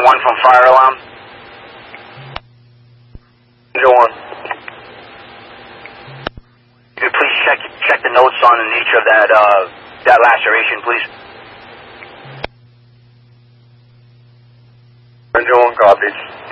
1 from fire alarm. Ranger 1. Could you please check the notes on the nature of that laceration, please? Ranger 1 copies.